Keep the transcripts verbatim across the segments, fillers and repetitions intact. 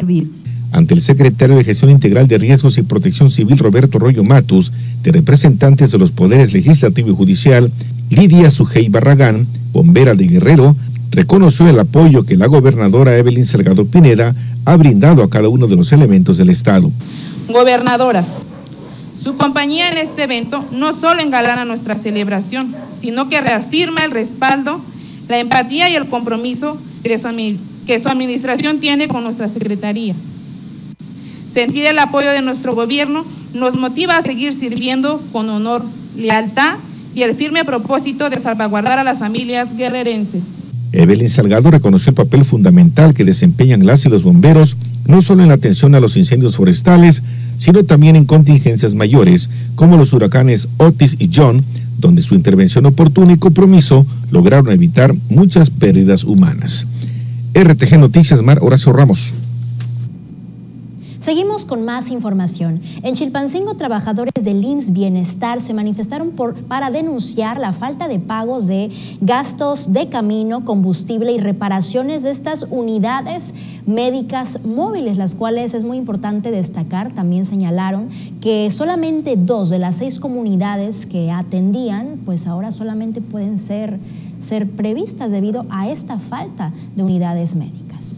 servir. Ante el secretario de Gestión Integral de Riesgos y Protección Civil, Roberto Royo Matus, de representantes de los poderes legislativo y judicial, Lidia Sujei Barragán, bombera de Guerrero, reconoció el apoyo que la gobernadora Evelyn Salgado Pineda ha brindado a cada uno de los elementos del Estado. Gobernadora, su compañía en este evento no solo engalana nuestra celebración, sino que reafirma el respaldo, la empatía y el compromiso que su, que su administración tiene con nuestra Secretaría. Sentir el apoyo de nuestro gobierno nos motiva a seguir sirviendo con honor, lealtad y el firme propósito de salvaguardar a las familias guerrerenses. Evelyn Salgado reconoció el papel fundamental que desempeñan las y los bomberos, no solo en la atención a los incendios forestales, sino también en contingencias mayores, como los huracanes Otis y John, donde su intervención oportuna y compromiso lograron evitar muchas pérdidas humanas. R T G Noticias, Mar Horacio Ramos. Seguimos con más información. En Chilpancingo, trabajadores del I M S S Bienestar se manifestaron por, para denunciar la falta de pagos de gastos de camino, combustible y reparaciones de estas unidades médicas móviles, las cuales es muy importante destacar. También señalaron que solamente dos de las seis comunidades que atendían, pues ahora solamente pueden ser, ser previstas debido a esta falta de unidades médicas.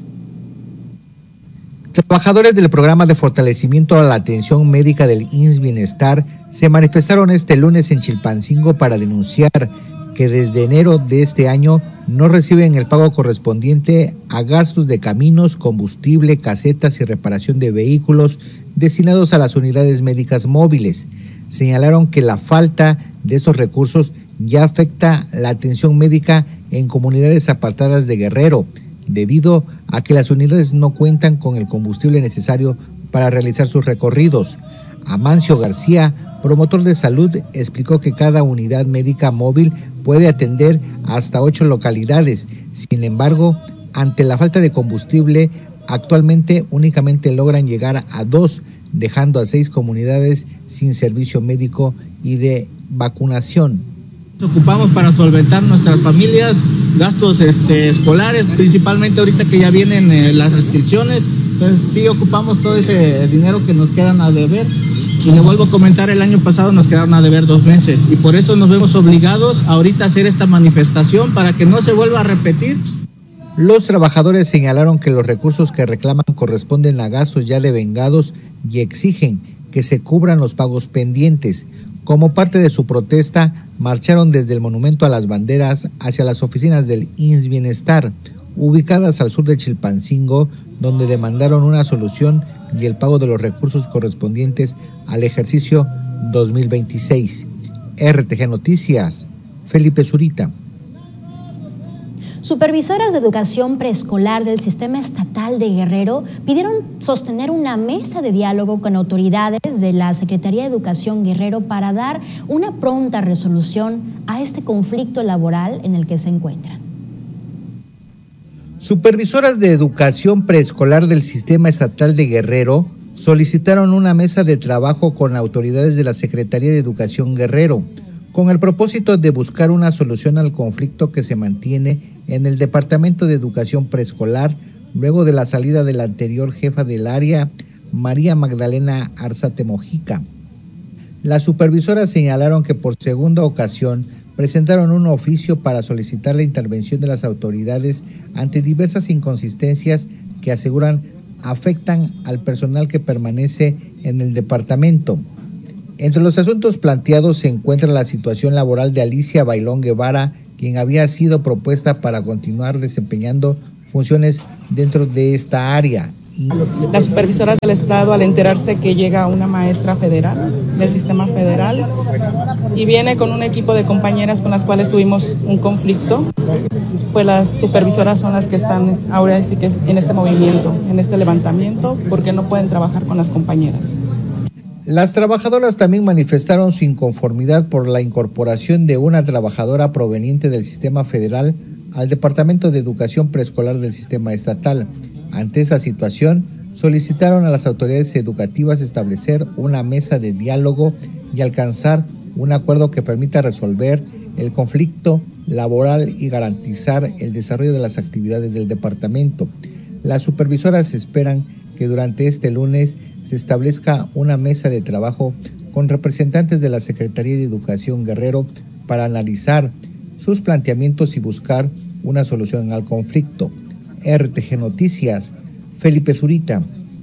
Trabajadores del programa de fortalecimiento a la atención médica del I M S S Bienestar se manifestaron este lunes en Chilpancingo para denunciar que desde enero de este año no reciben el pago correspondiente a gastos de caminos, combustible, casetas y reparación de vehículos destinados a las unidades médicas móviles. Señalaron que la falta de estos recursos ya afecta la atención médica en comunidades apartadas de Guerrero, debido a que las unidades no cuentan con el combustible necesario para realizar sus recorridos. Amancio García, promotor de salud, explicó que cada unidad médica móvil puede atender hasta ocho localidades. Sin embargo, ante la falta de combustible, actualmente únicamente logran llegar a dos, dejando a seis comunidades sin servicio médico y de vacunación. Nos ocupamos para solventar nuestras familias, gastos este, escolares, principalmente ahorita que ya vienen eh, las restricciones, entonces sí ocupamos todo ese dinero que nos quedan a deber. Y le vuelvo a comentar, el año pasado nos quedaron a deber dos meses y por eso nos vemos obligados ahorita a hacer esta manifestación para que no se vuelva a repetir. Los trabajadores señalaron que los recursos que reclaman corresponden a gastos ya devengados y exigen que se cubran los pagos pendientes. Como parte de su protesta, marcharon desde el Monumento a las Banderas hacia las oficinas del I M S S Bienestar, ubicadas al sur de Chilpancingo, donde demandaron una solución y el pago de los recursos correspondientes al ejercicio dos mil veintiséis. R T G Noticias, Felipe Zurita. Supervisoras de educación preescolar del Sistema Estatal de Guerrero pidieron sostener una mesa de diálogo con autoridades de la Secretaría de Educación Guerrero para dar una pronta resolución a este conflicto laboral en el que se encuentran. Supervisoras de educación preescolar del Sistema Estatal de Guerrero solicitaron una mesa de trabajo con autoridades de la Secretaría de Educación Guerrero, con el propósito de buscar una solución al conflicto que se mantiene en el Departamento de Educación Preescolar, luego de la salida de la anterior jefa del área, María Magdalena Arzate Mojica. Las supervisoras señalaron que por segunda ocasión presentaron un oficio para solicitar la intervención de las autoridades ante diversas inconsistencias que aseguran afectan al personal que permanece en el departamento. Entre los asuntos planteados se encuentra la situación laboral de Alicia Bailón Guevara, quien había sido propuesta para continuar desempeñando funciones dentro de esta área. Y las supervisoras del Estado, al enterarse que llega una maestra federal del sistema federal y viene con un equipo de compañeras con las cuales tuvimos un conflicto, pues las supervisoras son las que están ahora sí que en este movimiento, en este levantamiento, porque no pueden trabajar con las compañeras. Las trabajadoras también manifestaron su inconformidad por la incorporación de una trabajadora proveniente del sistema federal al Departamento de Educación Preescolar del sistema estatal. Ante esa situación, solicitaron a las autoridades educativas establecer una mesa de diálogo y alcanzar un acuerdo que permita resolver el conflicto laboral y garantizar el desarrollo de las actividades del departamento. Las supervisoras esperan que durante este lunes se establezca una mesa de trabajo con representantes de la Secretaría de Educación Guerrero para analizar sus planteamientos y buscar una solución al conflicto. R T G Noticias, Felipe Zurita.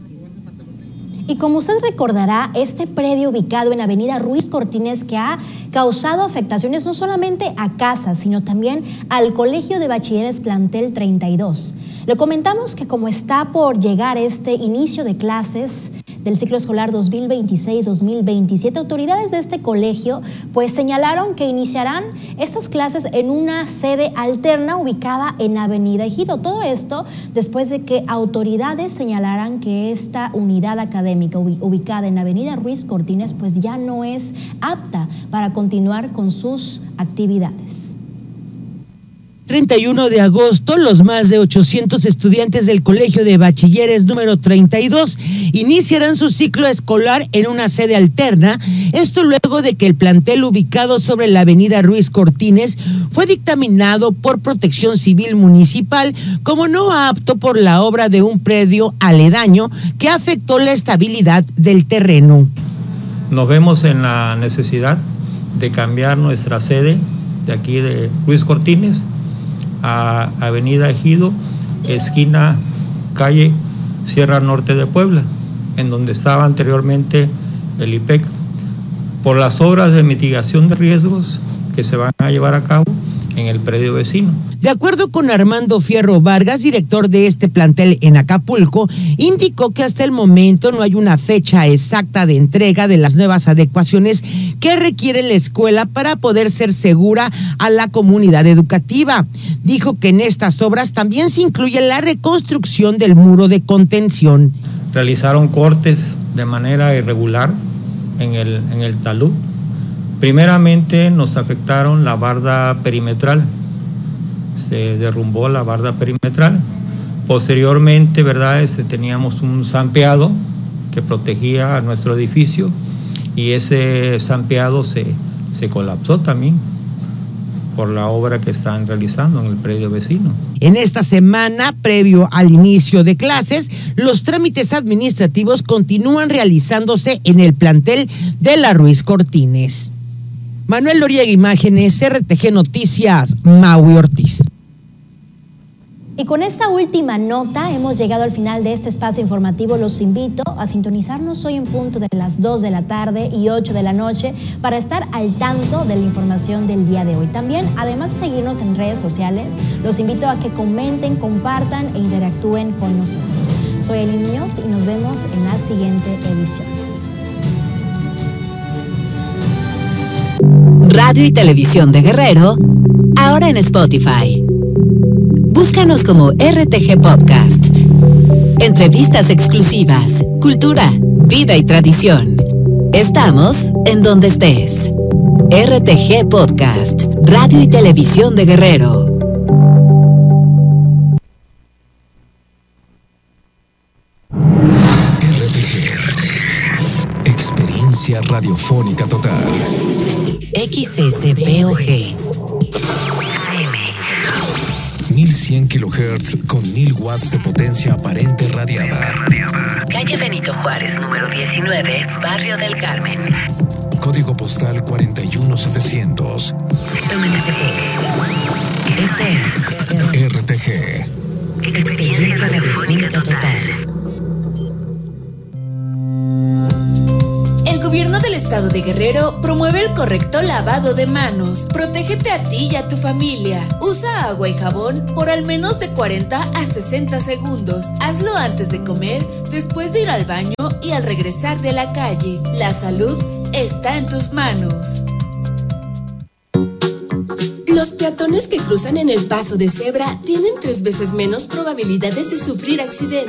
Y como usted recordará, este predio ubicado en Avenida Ruiz Cortines, que ha causado afectaciones no solamente a casas, sino también al Colegio de Bachilleres Plantel treinta y dos. Le comentamos que como está por llegar este inicio de clases del ciclo escolar dos mil veintiséis dos mil veintisiete, autoridades de este colegio pues señalaron que iniciarán estas clases en una sede alterna ubicada en Avenida Ejido. Todo esto después de que autoridades señalaran que esta unidad académica ubicada en Avenida Ruiz Cortines pues ya no es apta para continuar con sus actividades. treinta y uno de agosto, los más de ochocientos estudiantes del Colegio de Bachilleres número treinta y dos iniciarán su ciclo escolar en una sede alterna, esto luego de que el plantel ubicado sobre la avenida Ruiz Cortines fue dictaminado por Protección Civil Municipal como no apto por la obra de un predio aledaño que afectó la estabilidad del terreno. Nos vemos en la necesidad de cambiar nuestra sede de aquí de Ruiz Cortines a Avenida Ejido, esquina calle Sierra Norte de Puebla, en donde estaba anteriormente el I P E C, por las obras de mitigación de riesgos que se van a llevar a cabo en el predio vecino. De acuerdo con Armando Fierro Vargas, director de este plantel en Acapulco, indicó que hasta el momento no hay una fecha exacta de entrega de las nuevas adecuaciones que requiere la escuela para poder ser segura a la comunidad educativa. Dijo que en estas obras también se incluye la reconstrucción del muro de contención. Realizaron cortes de manera irregular en el, en el talud. Primeramente nos afectaron la barda perimetral. Se derrumbó la barda perimetral. Posteriormente, ¿verdad? Este, teníamos un zampeado que protegía a nuestro edificio y ese zampeado se, se colapsó también por la obra que están realizando en el predio vecino. En esta semana, previo al inicio de clases, los trámites administrativos continúan realizándose en el plantel de la Ruiz Cortines. Manuel Loriega, Imágenes, R T G Noticias, Maui Ortiz. Y con esta última nota hemos llegado al final de este espacio informativo. Los invito a sintonizarnos hoy en punto de las dos de la tarde y ocho de la noche para estar al tanto de la información del día de hoy. También, además de seguirnos en redes sociales, los invito a que comenten, compartan e interactúen con nosotros. Soy Eli Muñoz y nos vemos en la siguiente edición. Radio y Televisión de Guerrero, ahora en Spotify. Búscanos como R T G Podcast. Entrevistas exclusivas, cultura, vida y tradición. Estamos en donde estés. R T G Podcast, Radio y Televisión de Guerrero. R T G, experiencia radiofónica total. X S P O G. mil cien kilohertz con mil watts de potencia aparente radiada. Calle Benito Juárez, número diecinueve, Barrio del Carmen. Código postal cuarenta y uno setecientos. Tonaltepec. Esto es R T G, experiencia radiofónica total. El gobierno del estado de Guerrero promueve el correcto lavado de manos. Protégete a ti y a tu familia. Usa agua y jabón por al menos de cuarenta a sesenta segundos. Hazlo antes de comer, después de ir al baño y al regresar de la calle. La salud está en tus manos. Los peatones que cruzan en el paso de cebra tienen tres veces menos probabilidades de sufrir accidentes.